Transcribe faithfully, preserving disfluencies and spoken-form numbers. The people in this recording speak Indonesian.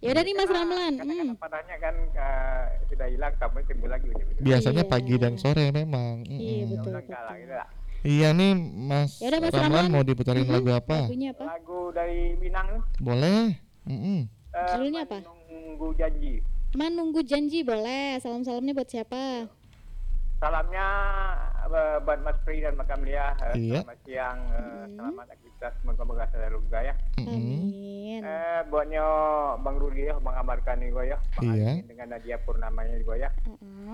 Ya udah nih Mas Karena Ramlan. kadang kan Hmm. padanya kan uh, sudah hilang, kamu timbul lagi ujung-ujung. Biasanya Iya. pagi dan sore memang. Iya Mm-mm. Ya betul udah enggak lah, betul. gitu lah. Iya nih Ya Mas udah Mas Ramlan Ramlan. mau diputarin Mm-mm. lagu apa? Lagunya apa? Lagu dari Minang, Boleh. Mm-mm. uh, Judulnya apa? Menunggu Janji. Menunggu Janji boleh. Salam-salamnya buat siapa? Salamnya uh, buat Mas Pri dan Mbak Kamlia. Uh, Iya. Selamat siang, uh, Mm-mm. selamat aktivitas, semoga-moga selalu juga ya. Mm-mm. Amin. Eh, buatnya Bang Rudi ya, mengabarkan nih gue ya, Bang Iya. Alvin dengan Nadia Purnamanya juga ya. Uh-uh.